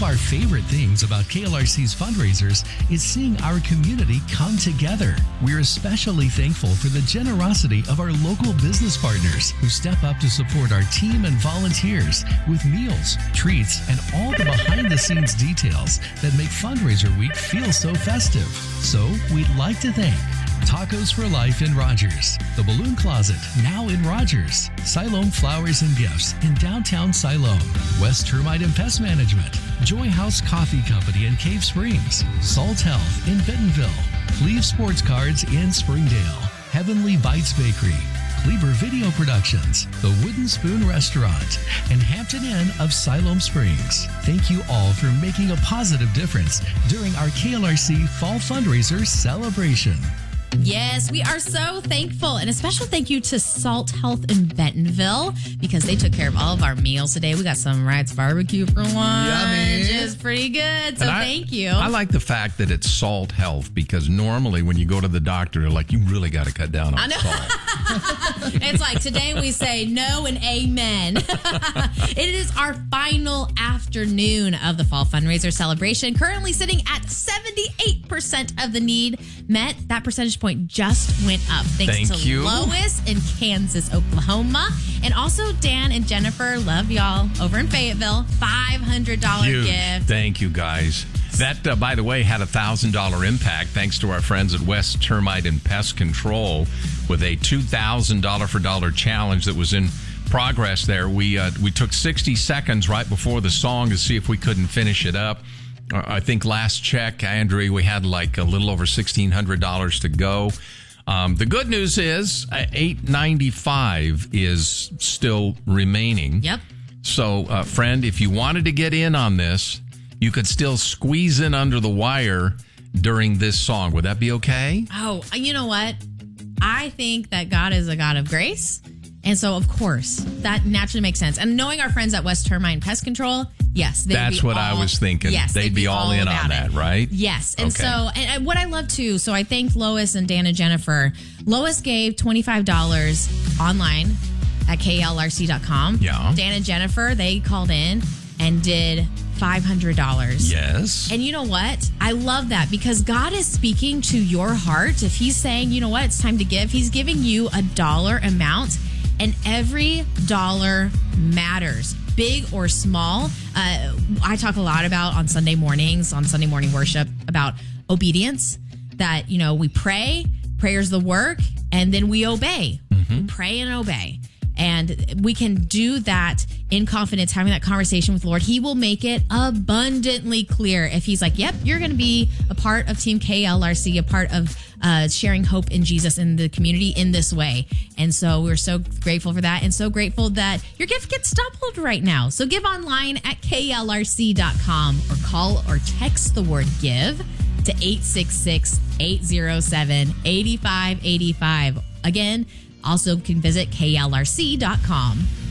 our favorite things about KLRC's fundraisers is seeing our community come together. We're especially thankful for the generosity of our local business partners who step up to support our team and volunteers with meals, treats, and all the behind-the-scenes details that make Fundraiser Week feel so festive. So we'd like to thank Tacos for Life in Rogers, The Balloon Closet, now in Rogers, Siloam Flowers and Gifts in downtown Siloam, West Termite and Pest Management, Joy House Coffee Company in Cave Springs, Salt Health in Bentonville, Cleve Sports Cards in Springdale, Heavenly Bites Bakery, Kleber Video Productions, The Wooden Spoon Restaurant, and Hampton Inn of Siloam Springs. Thank you all for making a positive difference during our KLRC Fall Fundraiser celebration. Yes, we are so thankful. And a special thank you to Salt Health in Bentonville because they took care of all of our meals today. We got some Wright's barbecue for lunch. Yummy. It's pretty good. So thank you. I like the fact that it's Salt Health because normally when you go to the doctor, they're like, you really got to cut down on salt. It's like today we say no and amen. It is our final afternoon of the Fall Fundraiser celebration. Currently sitting at 78% of the need met. That percentage point just went up thanks to Lois in Kansas, Oklahoma. And also Dan and Jennifer, love y'all, over in Fayetteville. $500 gift. Thank you, guys. That, by the way, had a $1,000 impact thanks to our friends at West Termite and Pest Control with a $2,000 for dollar challenge that was in progress there. We took 60 seconds right before the song to see if we couldn't finish it up. I think last check, Andrea, we had like a little over $1,600 to go. The good news is $895 is still remaining. Yep. So, friend, if you wanted to get in on this, you could still squeeze in under the wire during this song. Would that be okay? Oh, you know what? I think that God is a God of grace. And so, of course, that naturally makes sense. And knowing our friends at West Termite and Pest Control, yes. That's what I was thinking. Yes, they'd be all in on that, right? Yes. And so, and what I love too, so I thanked Lois and Dan and Jennifer. Lois gave $25 online at klrc.com. Yeah. Dan and Jennifer, they called in and did $500. Yes. And you know what? I love that because God is speaking to your heart. If he's saying, you know what, it's time to give, he's giving you a dollar amount. And every dollar matters, big or small. I talk a lot about on Sunday mornings, on Sunday morning worship, about obedience, that, you know, we pray, prayer's the work, and then we obey. We pray and obey. And we can do that in confidence, having that conversation with the Lord. He will make it abundantly clear if he's like, yep, you're going to be a part of Team KLRC, a part of sharing hope in Jesus in the community in this way. And so we're so grateful for that and so grateful that your gift gets doubled right now. So give online at klrc.com or call or text the word give to 866-807-8585. Again, also can visit klrc.com.